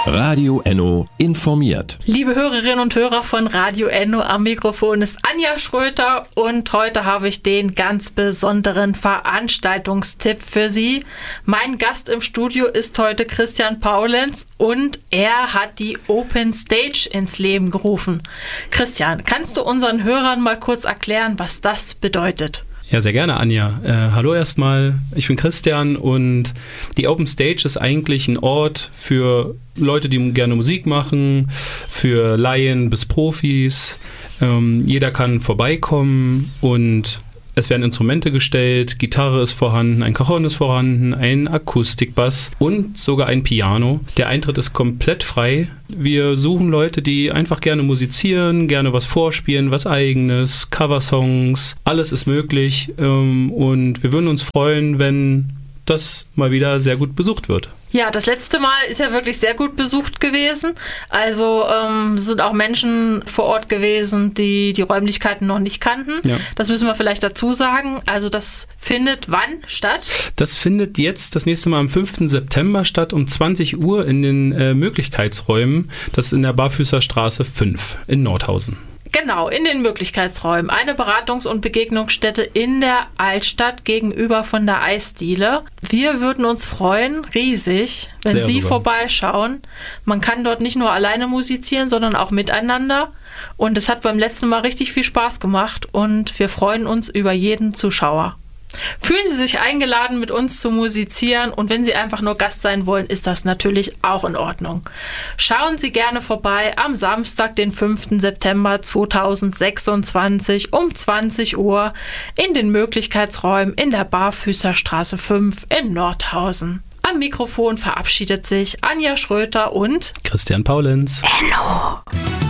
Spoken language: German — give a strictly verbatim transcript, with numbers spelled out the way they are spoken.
Radio Enno informiert. Liebe Hörerinnen und Hörer von Radio Enno, am Mikrofon ist Anja Schröter und heute habe ich den ganz besonderen Veranstaltungstipp für Sie. Mein Gast im Studio ist heute Christian Paulenz und er hat die Open Stage ins Leben gerufen. Christian, kannst du unseren Hörern mal kurz erklären, was das bedeutet? Ja, sehr gerne, Anja. Äh, hallo erstmal, ich bin Christian und die Open Stage ist eigentlich ein Ort für Leute, die gerne Musik machen, für Laien bis Profis. Ähm, jeder kann vorbeikommen und es werden Instrumente gestellt, Gitarre ist vorhanden, ein Cajon ist vorhanden, ein Akustikbass und sogar ein Piano. Der Eintritt ist komplett frei. Wir suchen Leute, die einfach gerne musizieren, gerne was vorspielen, was Eigenes, Coversongs, alles ist möglich. Und wir würden uns freuen, wenn das mal wieder sehr gut besucht wird. Ja, das letzte Mal ist ja wirklich sehr gut besucht gewesen. Also ähm, sind auch Menschen vor Ort gewesen, die die Räumlichkeiten noch nicht kannten. Ja. Das müssen wir vielleicht dazu sagen. Also das findet wann statt? Das findet jetzt das nächste Mal am fünften September statt, um zwanzig Uhr in den äh, Möglichkeitsräumen. Das ist in der Barfüßerstraße fünf in Nordhausen. Genau, in den Möglichkeitsräumen. Eine Beratungs- und Begegnungsstätte in der Altstadt gegenüber von der Eisdiele. Wir würden uns freuen, riesig, wenn Sehr Sie super. vorbeischauen. Man kann dort nicht nur alleine musizieren, sondern auch miteinander. Und es hat beim letzten Mal richtig viel Spaß gemacht und wir freuen uns über jeden Zuschauer. Fühlen Sie sich eingeladen, mit uns zu musizieren und wenn Sie einfach nur Gast sein wollen, ist das natürlich auch in Ordnung. Schauen Sie gerne vorbei am Samstag, den fünften September zweitausendsechsundzwanzig um zwanzig Uhr in den Möglichkeitsräumen in der Barfüßerstraße fünf in Nordhausen. Am Mikrofon verabschiedet sich Anja Schröter und Christian Paulenz. Enno.